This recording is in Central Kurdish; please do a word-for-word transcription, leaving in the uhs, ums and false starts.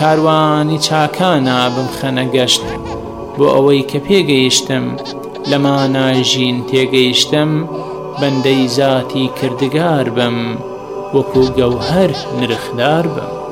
کاروانی چاکانە بمخەنە گەشت بۆ ئەوەی کە پێگەیشتم لەمانە ژین تێگەیشتم بەندەی زاتی کردگار بم وەکو گەوهەر نرخدار بم.